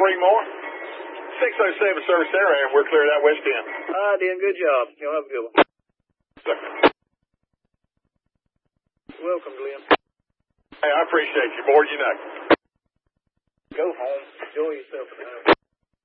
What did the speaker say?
Three more. 607 Service Center, and we're clear that west end. Doing good job. Y'all have a good one. Sir. Welcome, Glenn. Hey, I appreciate you more than you know. Go home. Enjoy yourself at home.